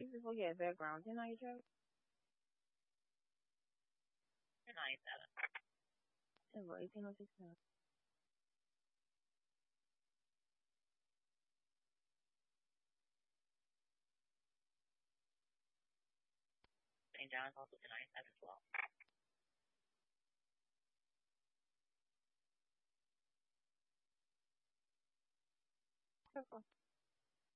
If you forget background tonight, Joe, Tonight, over 1806 now. St. John is also tonight as well. Purple.